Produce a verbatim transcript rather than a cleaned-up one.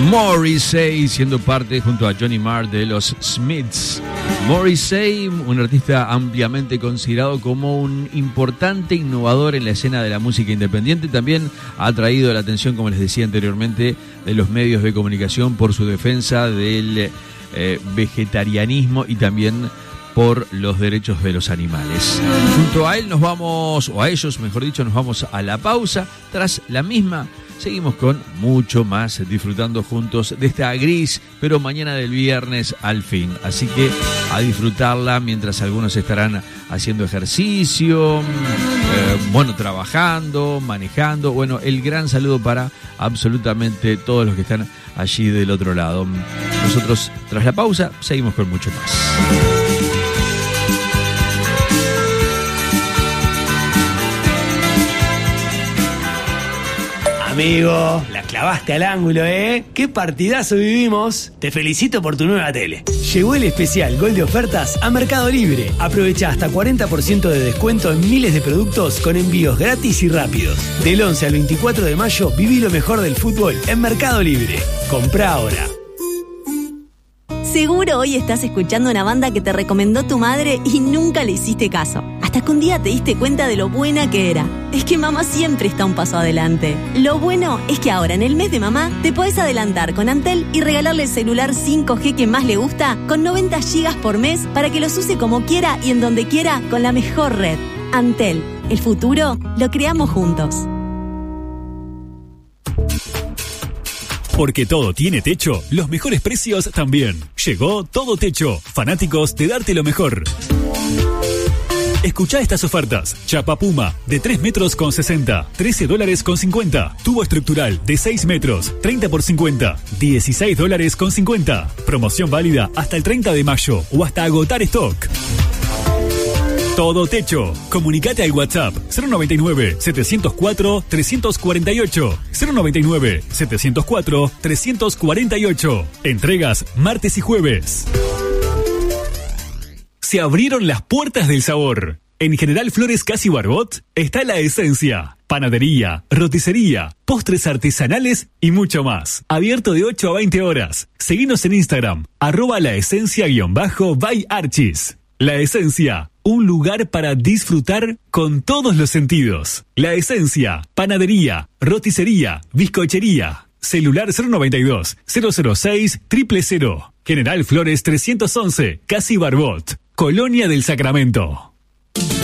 Morrissey, siendo parte junto a Johnny Marr de los Smiths. Morrissey, un artista ampliamente considerado como un importante innovador en la escena de la música independiente, también ha atraído la atención, como les decía anteriormente, de los medios de comunicación por su defensa del eh, vegetarianismo y también por los derechos de los animales. Junto a él nos vamos, o a ellos mejor dicho, nos vamos a la pausa. Tras la misma seguimos con mucho más, disfrutando juntos de esta gris pero mañana del viernes al fin. Así que a disfrutarla mientras algunos estarán haciendo ejercicio, eh, bueno, trabajando, manejando. Bueno, el gran saludo para absolutamente todos los que están allí del otro lado. Nosotros, tras la pausa, seguimos con mucho más. Amigo, la clavaste al ángulo, ¿eh? ¡Qué partidazo vivimos! Te felicito por tu nueva tele. Llegó el especial Gol de ofertas a Mercado Libre. Aprovecha hasta cuarenta por ciento de descuento en miles de productos con envíos gratis y rápidos. Del once al veinticuatro de mayo, viví lo mejor del fútbol en Mercado Libre. Comprá ahora. Seguro hoy estás escuchando una banda que te recomendó tu madre y nunca le hiciste caso. Hasta que un día te diste cuenta de lo buena que era. Es que mamá siempre está un paso adelante. Lo bueno es que ahora en el mes de mamá te podés adelantar con Antel y regalarle el celular cinco G que más le gusta con noventa gigas por mes para que los use como quiera y en donde quiera con la mejor red. Antel, el futuro lo creamos juntos. Porque todo tiene techo, los mejores precios también. Llegó Todo Techo, fanáticos de darte lo mejor. Escuchá estas ofertas. Chapa Puma, de tres metros con sesenta, trece dólares con cincuenta. Tubo estructural, de seis metros, treinta por cincuenta, dieciséis dólares con cincuenta. Promoción válida hasta el treinta de mayo o hasta agotar stock. Todo Techo. Comunicate al WhatsApp cero noventa y nueve, setecientos cuatro, trescientos cuarenta y ocho. cero noventa y nueve, setecientos cuatro, trescientos cuarenta y ocho. Entregas martes y jueves. Se abrieron las puertas del sabor. En General Flores Casi Barbot está La Esencia. Panadería, roticería, postres artesanales y mucho más. Abierto de ocho a veinte horas. Seguinos en Instagram, arroba laesencia-by Archis. La Esencia, un lugar para disfrutar con todos los sentidos. La Esencia, panadería, roticería, bizcochería. Celular cero noventa y dos, cero cero seis, cero cero cero. General Flores trescientos once, Casi Barbot. Colonia del Sacramento.